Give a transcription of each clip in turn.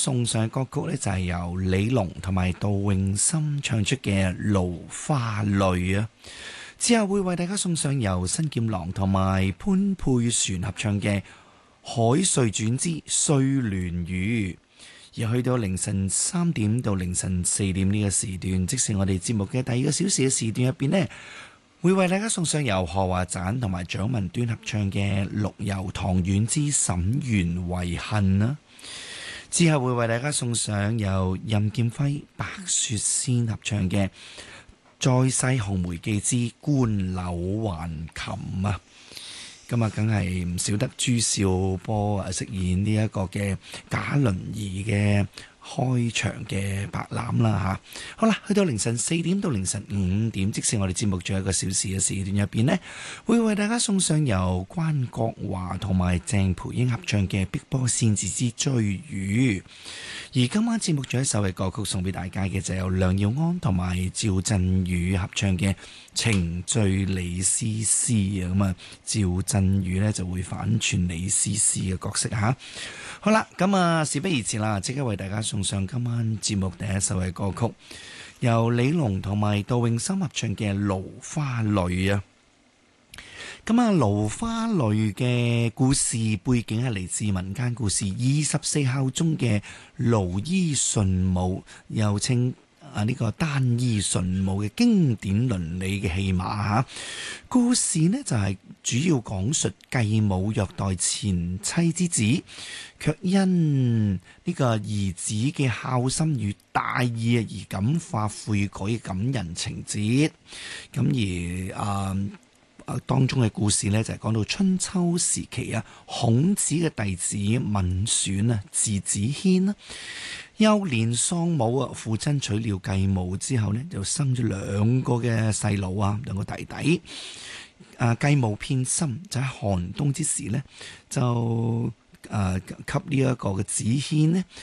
送上嘅歌曲呢，就係由李龍同埋杜詠心唱出嘅《蘆花淚》啊。之後會為大家送上由新劍郎同埋潘佩璇合唱嘅《海瑞轉之睡蓮語》。而去到凌晨3點到凌晨4點呢個時段，即是我哋節目嘅第2個小時嘅時段入邊呢，會為大家送上由何華盞同埋蔣文端合唱嘅《陸遊唐苑之沈園遺恨》啦。之後會為大家送上由任劍輝、白雪仙合唱嘅《再世紅梅記之官柳還琴》啊。咁啊，梗係唔少得朱少波飾演呢一個嘅賈麟儀嘅開場嘅白欖啦嚇。好啦，去到凌晨4點到凌晨5點，即使我哋節目仲有1個小時嘅時段入邊呢，會為大家送上由關國華同埋鄭培英合唱嘅《碧波仙子之追魚》。而今晚節目仲有一首嘅歌曲送俾大家嘅，就由梁耀安同埋趙振宇合唱嘅《情醉李絲絲》啊。咁啊，趙振宇呢就會反串李絲絲嘅角色嚇。好啦，咁啊事不宜遲啦，即刻為大家送上今晚節目第一首嘅歌曲，由李龍同埋杜詠心合唱嘅《蘆花淚》啊。咁啊，《蘆花淚》嘅故事背景係嚟自民間故事24孝中嘅盧醫順母，又稱呢個單依順母嘅經典倫理嘅戲碼嚇。故事呢就係主要講述繼母虐待前妻之子，卻因呢個兒子嘅孝心與大義而感化悔改嘅感人情節。咁當中嘅故事呢，就係講到春秋時期啊，孔子嘅弟子閔選啊，字子軒啦，幼年喪母啊，父親娶了繼母之後呢，就生咗2個嘅細佬啊，2個弟弟。繼母偏心，就喺寒冬之時呢，就給呢一個嘅子軒呢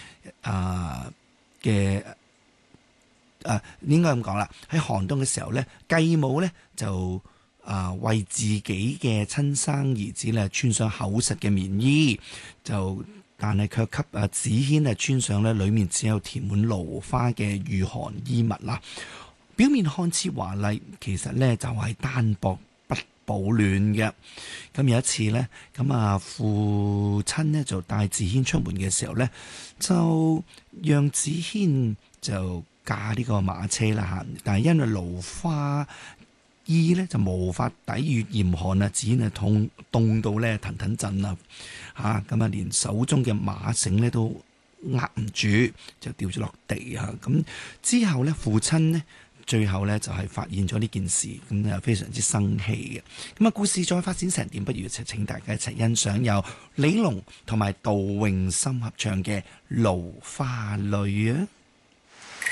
應該咁講啦，喺寒冬嘅時候呢，繼母呢就為自己嘅親生兒子咧穿上厚實嘅棉衣，但係卻給子軒穿上咧裏面只有填滿蘆花嘅御寒衣物啦。表面看似華麗，其實呢就係單薄不保暖嘅。咁有一次呢，父親呢就帶子軒出門嘅時候呢，就讓子軒就駕呢個馬車啦嚇，但係因為蘆花衣呢就無法抵禦嚴寒啊，子軒凍到呢騰騰震啊嚇，咁連手中嘅馬繩呢都握唔住，就掉咗落地啊。咁之後呢，父親呢最後呢就係發現咗呢件事，咁就非常之生氣嘅。咁啊，故事再發展成點，不如請大家一齊欣賞由李龍同埋杜詠心合唱嘅《蘆花淚》啊。